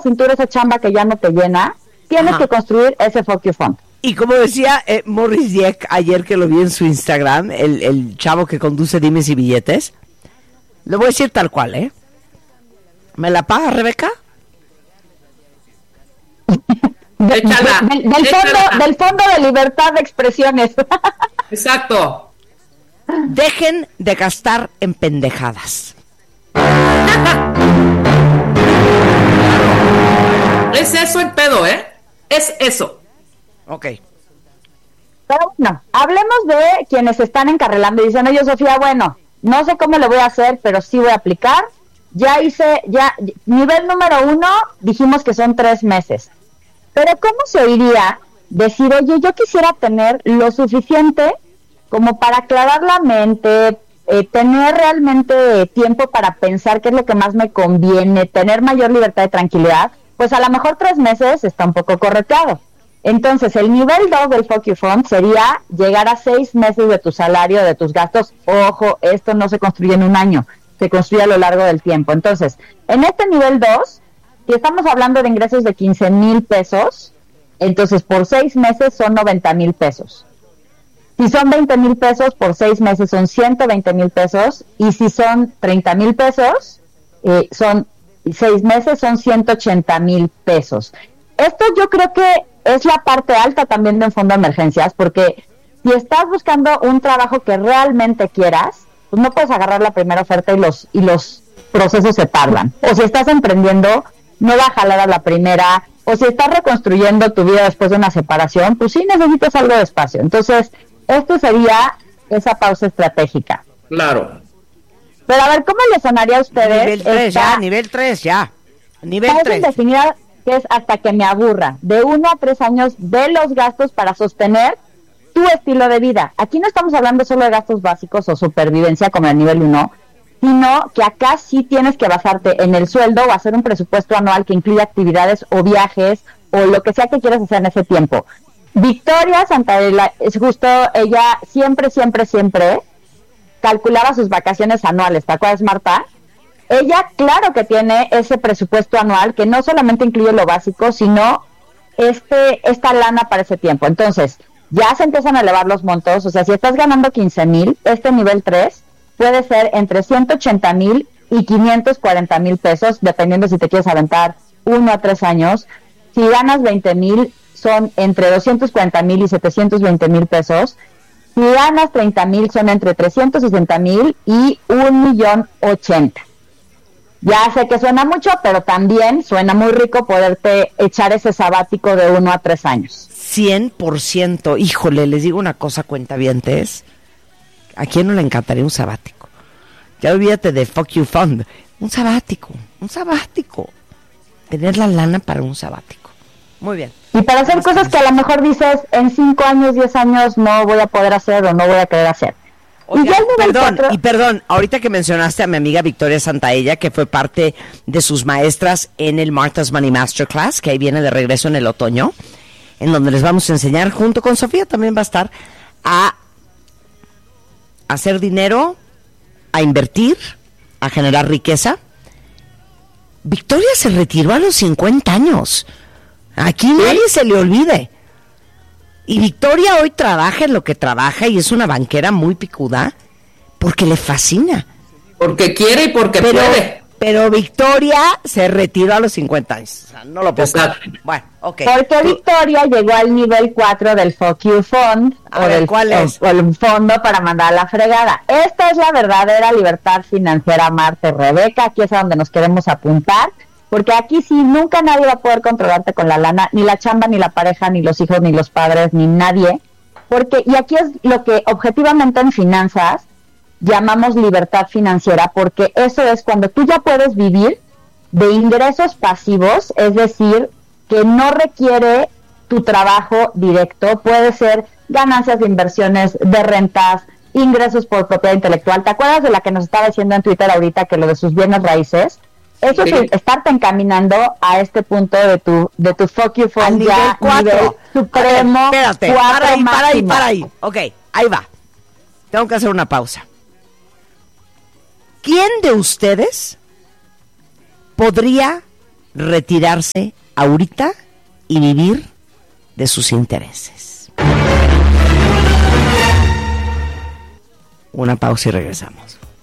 cintura esa chamba que ya no te llena, tienes que construir ese fuck you fund. Y como decía Morris Dieck ayer que lo vi en su Instagram, el chavo que conduce Dimes y Billetes, le voy a decir tal cual, ¿eh? ¿Me la paga, Rebeca? Del fondo de libertad de expresiones. Exacto. Dejen de gastar en pendejadas. Es eso el pedo, ¿eh? Es eso. Ok. Pero bueno, hablemos de quienes están encarrilando y dicen, oye, Sofía, bueno, no sé cómo le voy a hacer, pero sí voy a aplicar. Nivel número 1, dijimos que son 3 meses. Pero ¿cómo se oiría decir, oye, yo quisiera tener lo suficiente como para aclarar la mente, tener realmente tiempo para pensar qué es lo que más me conviene, tener mayor libertad y tranquilidad? Pues a lo mejor 3 meses está un poco correteado. Entonces, el nivel 2 del Fuck You Fund sería llegar a 6 meses de tu salario, de tus gastos. Ojo, esto no se construye en un año, se construye a lo largo del tiempo. Entonces, en este nivel 2, si estamos hablando de ingresos de 15,000 pesos, entonces por 6 meses son 90,000 pesos. Si son 20,000 pesos, por 6 meses son 120,000 pesos. Y si son 30,000 pesos, son 6 meses, son 180,000 pesos. Esto yo creo que es la parte alta también de un fondo de emergencias, porque si estás buscando un trabajo que realmente quieras, pues no puedes agarrar la primera oferta y los procesos se tardan. O si estás emprendiendo, no va a jalar a la primera. O si estás reconstruyendo tu vida después de una separación, pues sí necesitas algo de espacio. Entonces, esto sería esa pausa estratégica. Claro. Pero a ver, ¿cómo les sonaría a ustedes? Nivel 3 ya, nivel 3 ya. Nivel 3. Definida que es hasta que me aburra, de 1 a 3 años de los gastos para sostener tu estilo de vida. Aquí no estamos hablando solo de gastos básicos o supervivencia como el nivel 1, sino que acá sí tienes que basarte en el sueldo o hacer un presupuesto anual que incluya actividades o viajes o lo que sea que quieras hacer en ese tiempo. Victoria Santaella, es justo, ella siempre calculaba sus vacaciones anuales, ¿te acuerdas, Marta? Ella, claro que tiene ese presupuesto anual que no solamente incluye lo básico, sino esta lana para ese tiempo. Entonces, ya se empiezan a elevar los montos. O sea, si estás ganando 15,000, este nivel 3 puede ser entre 180,000 y 540,000 pesos, dependiendo si te quieres aventar 1 a 3 años. Si ganas 20,000, son entre 240,000 y 720,000 pesos. Si ganas 30,000, son entre 360,000 y 1,080,000. Ya sé que suena mucho, pero también suena muy rico poderte echar ese sabático de 1 a 3 años. 100%. Híjole, les digo una cosa, cuentavientes. ¿A quién no le encantaría un sabático? Ya olvídate de Fuck You Fund. Un sabático. Tener la lana para un sabático. Muy bien. Y para hacer cosas que a lo mejor dices, en 5 años, 10 años no voy a poder hacer o no voy a querer hacer. Oiga, perdón, ahorita que mencionaste a mi amiga Victoria Santaella, que fue parte de sus maestras en el Martha's Money Masterclass, que ahí viene de regreso en el otoño, en donde les vamos a enseñar, junto con Sofía también va a estar, a hacer dinero, a invertir, a generar riqueza. Victoria se retiró a los 50 años. Aquí nadie se le olvide. Y Victoria hoy trabaja en lo que trabaja y es una banquera muy picuda porque le fascina. Porque quiere y porque puede. Pero Victoria se retiró a los 50 años. O sea, no lo puedo creer. Bueno, ok. Porque Victoria llegó al nivel 4 del Fuck You Fund. ¿Cuál es? O el fondo para mandar a la fregada. Esta es la verdadera libertad financiera, Marta y Rebeca. Aquí es a donde nos queremos apuntar. Porque aquí sí, nunca nadie va a poder controlarte con la lana, ni la chamba, ni la pareja, ni los hijos, ni los padres, ni nadie. Y aquí es lo que objetivamente en finanzas llamamos libertad financiera, porque eso es cuando tú ya puedes vivir de ingresos pasivos, es decir, que no requiere tu trabajo directo, puede ser ganancias de inversiones, de rentas, ingresos por propiedad intelectual. ¿Te acuerdas de la que nos estaba diciendo en Twitter ahorita, que lo de sus bienes raíces? Eso sí. Es estarte encaminando a este punto de tu Fuck You Fund ya nivel supremo. Espérate, para ahí. Ok, ahí va. Tengo que hacer una pausa. ¿Quién de ustedes podría retirarse ahorita y vivir de sus intereses. Una pausa y regresamos.